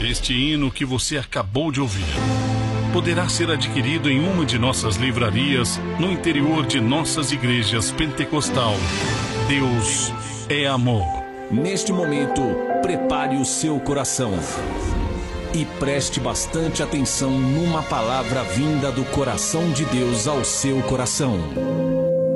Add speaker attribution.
Speaker 1: Este hino que você acabou de ouvir poderá ser adquirido em uma de nossas livrarias no interior de nossas igrejas pentecostal. Deus é amor.
Speaker 2: Neste momento, prepare o seu coração e preste bastante atenção numa palavra vinda do coração de Deus ao seu coração.